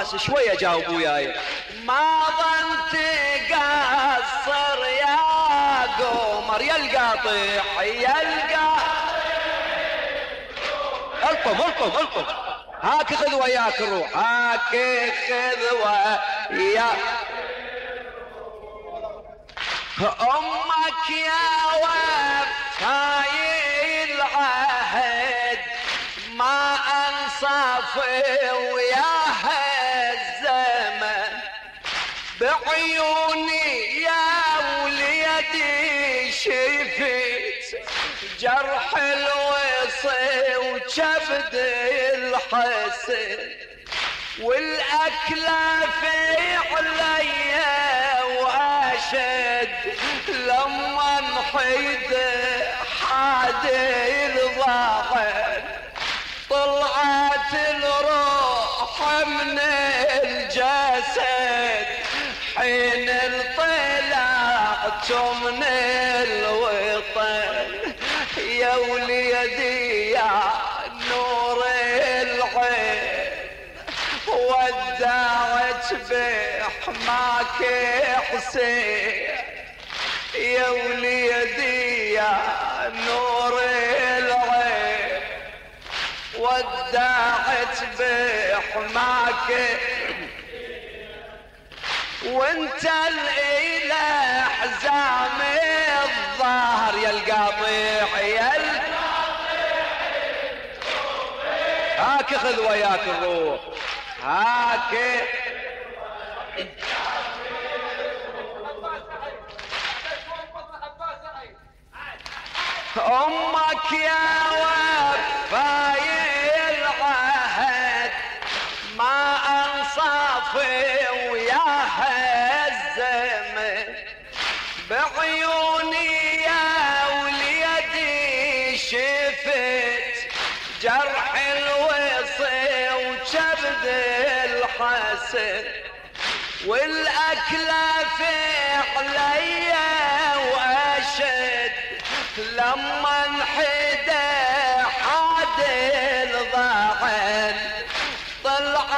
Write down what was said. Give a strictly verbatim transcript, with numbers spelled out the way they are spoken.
الناس شوية جاوبوا وياي. ما ظن تقصر يا قمر يا القاطع يا القاطع. القم القم القم هاك خذ وياك الروح هاك خذ وياك. امك يا وفاي العهد ما انصاف وياها الزمن بعيوني يا وليدي شفت جرح الوصي وكبد الحسن والاكلاف عليا واشد لما انحيد حادي الضاحن طلعت الروح من الجسد حين طلعت من الوطن يا وليدي يا نور العين ودعت بحماك حسين يا وليدي يا نور العين ودعت بحماك وانت الاله حزام الظهر يا القاطع يا هاك خذ وياك الروح هاك. امك يا وفاي العهد ما انصاف وياها الزمن بعيوني يا وليدي شفت جرح الوصي وكبد الحسن والاكلاف عليا واشد لما انحدى حادي